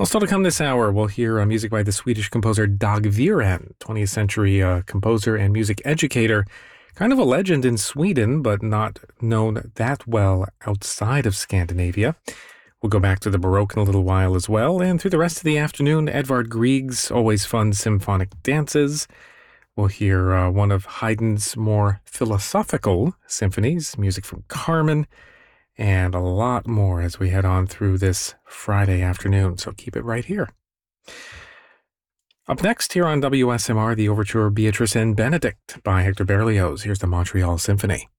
Well, still to come this hour, we'll hear music by the Swedish composer Dag Viren, 20th century composer and music educator. Kind of a legend in Sweden, but not known that well outside of Scandinavia. We'll go back to the Baroque in a little while as well, and through the rest of the afternoon, Edvard Grieg's always fun symphonic dances. We'll hear one of Haydn's more philosophical symphonies, music from Carmen, and a lot more as we head on through this Friday afternoon, so keep it right here. Up next here on WSMR, the overture Beatrice and Benedict by Hector Berlioz. Here's the Montreal Symphony.